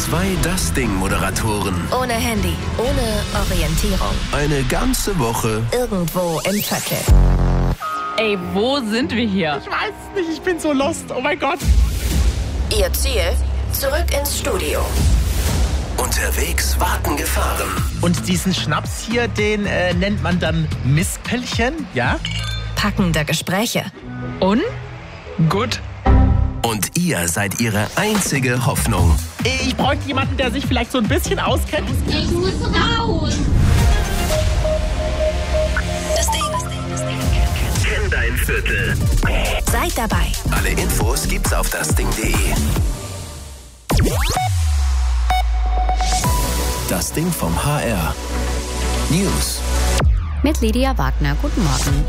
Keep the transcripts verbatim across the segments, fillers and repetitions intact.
Zwei Das Ding-Moderatoren. Ohne Handy, ohne Orientierung. Eine ganze Woche Irgendwo im Viertel. Ey, wo sind wir hier? Ich weiß nicht, ich bin so lost. Oh mein Gott. Ihr Ziel? Zurück ins Studio. Unterwegs warten Gefahren. Und diesen Schnaps hier, den äh, nennt man dann Mispelchen, ja? Packende Gespräche. Und? Gut. Und ihr seid ihre einzige Hoffnung. Ich bräuchte jemanden, der sich vielleicht so ein bisschen auskennt. Ich muss raus. Das Ding. Kenn dein Viertel. Seid dabei. Alle Infos gibt's auf das ding punkt de. Das Ding vom H R. News. Mit Lydia Wagner. Guten Morgen.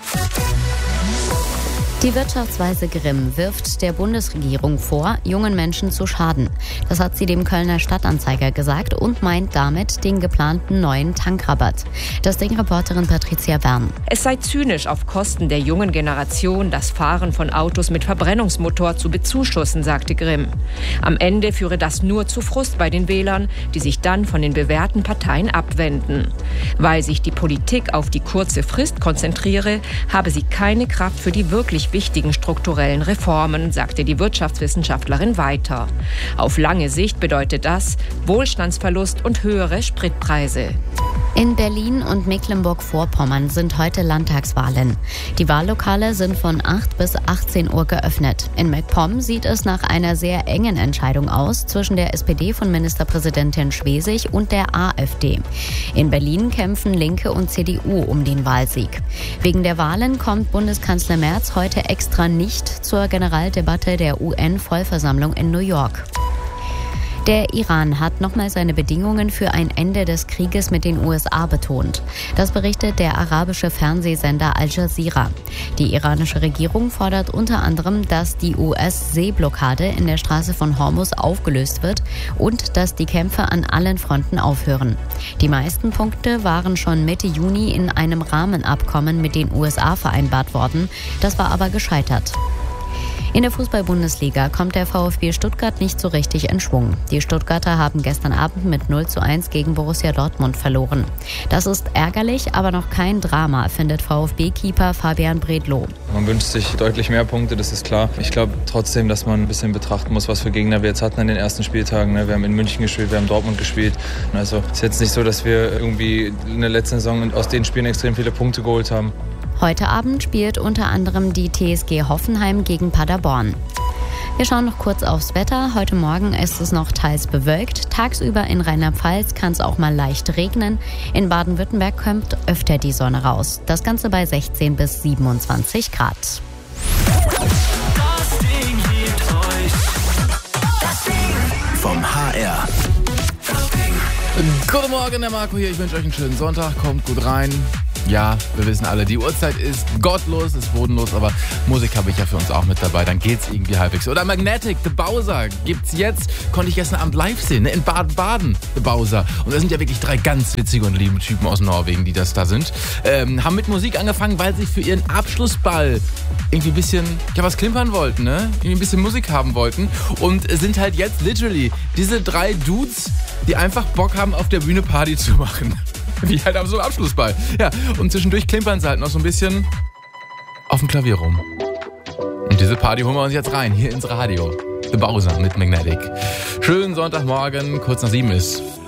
Die Wirtschaftsweise Grimm wirft der Bundesregierung vor, jungen Menschen zu schaden. Das hat sie dem Kölner Stadtanzeiger gesagt und meint damit den geplanten neuen Tankrabatt. Das Ding-Reporterin Patricia Bern. Es sei zynisch, auf Kosten der jungen Generation das Fahren von Autos mit Verbrennungsmotor zu bezuschussen, sagte Grimm. Am Ende führe das nur zu Frust bei den Wählern, die sich dann von den bewährten Parteien abwenden. Weil sich die Politik auf die kurze Frist konzentriere, habe sie keine Kraft für die wirklich wichtigen strukturellen Reformen, sagte die Wirtschaftswissenschaftlerin weiter. Auf lange Sicht bedeutet das Wohlstandsverlust und höhere Spritpreise. In Berlin und Mecklenburg-Vorpommern sind heute Landtagswahlen. Die Wahllokale sind von acht bis achtzehn Uhr geöffnet. In MacPom sieht es nach einer sehr engen Entscheidung aus zwischen der S P D von Ministerpräsidentin Schwesig und der AfD. In Berlin kämpfen Linke und C D U um den Wahlsieg. Wegen der Wahlen kommt Bundeskanzler Merz heute extra nicht zur Generaldebatte der U N-Vollversammlung in New York. Der Iran hat nochmal seine Bedingungen für ein Ende des Krieges mit den U S A betont. Das berichtet der arabische Fernsehsender Al Jazeera. Die iranische Regierung fordert unter anderem, dass die U S-Seeblockade in der Straße von Hormuz aufgelöst wird und dass die Kämpfe an allen Fronten aufhören. Die meisten Punkte waren schon Mitte Juni in einem Rahmenabkommen mit den U S A vereinbart worden. Das war aber gescheitert. In der Fußball-Bundesliga kommt der VfB Stuttgart nicht so richtig in Schwung. Die Stuttgarter haben gestern Abend mit null zu eins gegen Borussia Dortmund verloren. Das ist ärgerlich, aber noch kein Drama, findet VfB-Keeper Fabian Bredlow. Man wünscht sich deutlich mehr Punkte, das ist klar. Ich glaube trotzdem, dass man ein bisschen betrachten muss, was für Gegner wir jetzt hatten an den ersten Spieltagen. Wir haben in München gespielt, wir haben Dortmund gespielt. Also es ist jetzt nicht so, dass wir irgendwie in der letzten Saison aus den Spielen extrem viele Punkte geholt haben. Heute Abend spielt unter anderem die T S G Hoffenheim gegen Paderborn. Wir schauen noch kurz aufs Wetter. Heute Morgen ist es noch teils bewölkt. Tagsüber in Rheinland-Pfalz kann es auch mal leicht regnen. In Baden-Württemberg kommt öfter die Sonne raus. Das Ganze bei sechzehn bis siebenundzwanzig Grad. Das Ding gibt euch das Ding vom H R. Das Ding. Guten Morgen, der Marco hier. Ich wünsche euch einen schönen Sonntag. Kommt gut rein. Ja, wir wissen alle, die Uhrzeit ist gottlos, ist bodenlos, aber Musik habe ich ja für uns auch mit dabei, dann geht's irgendwie halbwegs. Oder Magnetic, The Bowser, gibt's jetzt, konnte ich gestern Abend live sehen, ne? In Baden-Baden, The Bowser. Und das sind ja wirklich drei ganz witzige und liebe Typen aus Norwegen, die das da sind. Ähm, haben mit Musik angefangen, weil sie für ihren Abschlussball irgendwie ein bisschen, ja, was klimpern wollten, ne? Irgendwie ein bisschen Musik haben wollten und sind halt jetzt literally diese drei Dudes, die einfach Bock haben, auf der Bühne Party zu machen. Wie halt auf so einem Abschlussball. Ja, und zwischendurch klimpern sie halt noch so ein bisschen auf dem Klavier rum. Und diese Party holen wir uns jetzt rein, hier ins Radio. The Bowser mit Magnetic. Schönen Sonntagmorgen, kurz nach sieben ist.